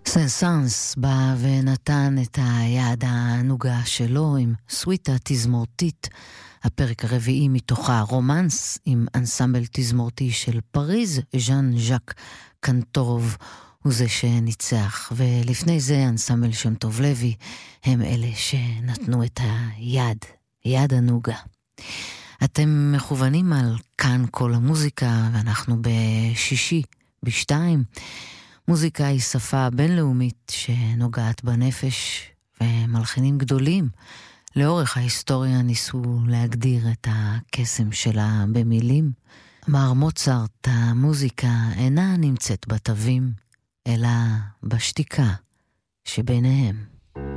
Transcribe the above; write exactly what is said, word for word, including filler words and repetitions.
סנסנס בא ונתן את היד הנוגה שלו עם סוויטה תזמורתית, הפרק הרביעי מתוכה, רומנס עם אנסמבל תזמורתי של פריז, ז'אן ז'אק קנטורוב הוא זה שניצח, ולפני זה אנסמבל שם טוב לוי, הם אלה שנתנו את היד, יד הנוגה. אתם מכוונים על כאן כל המוזיקה, ואנחנו בשישי, בשתיים. מוזיקה היא שפה בינלאומית שנוגעת בנפש, ומלחינים גדולים לאורך ההיסטוריה ניסו להגדיר את הקסם שלה במילים. אמר מוצרט, המוזיקה אינה נמצאת בתווים, אלא בשתיקה שביניהם.